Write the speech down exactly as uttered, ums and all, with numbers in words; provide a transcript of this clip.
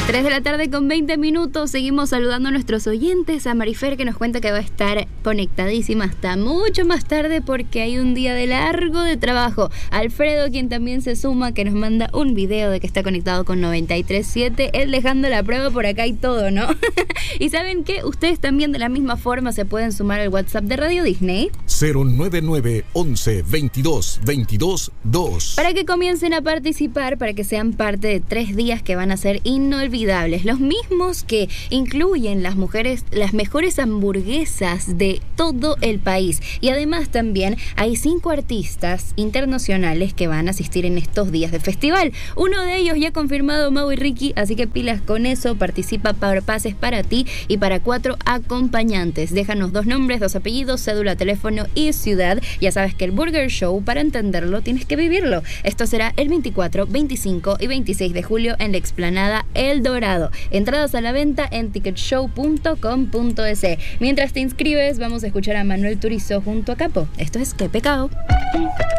tres de la tarde con veinte minutos, seguimos saludando a nuestros oyentes, a Marifer que nos cuenta que va a estar conectadísima hasta mucho más tarde porque hay un día de largo de trabajo. Alfredo, quien también se suma, que nos manda un video de que está conectado con noventa y tres punto siete, él dejando la prueba por acá y todo, ¿no? Y ¿saben qué? Ustedes también de la misma forma se pueden sumar al WhatsApp de Radio Disney. cero nueve nueve once veintidós veintidós dos. Para que comiencen a participar, para que sean parte de tres días que van a ser inolvidables. Los mismos que incluyen las mujeres, las mejores hamburguesas de todo el país. Y además también hay cinco artistas internacionales que van a asistir en estos días de festival. Uno de ellos ya confirmado, Mau y Ricky, así que pilas con eso. Participa para pases para ti y para cuatro acompañantes. Déjanos dos nombres, dos apellidos, cédula, teléfono y ciudad. Ya sabes que el Burger Show, para entenderlo, tienes que vivirlo. Esto será el veinticuatro, veinticinco y veintiséis de julio en la explanada El Dorado. Entradas a la venta en ticket show punto com punto es. Mientras te inscribes, vamos a escuchar a Manuel Turizo junto a Capo. Esto es Qué Pecado.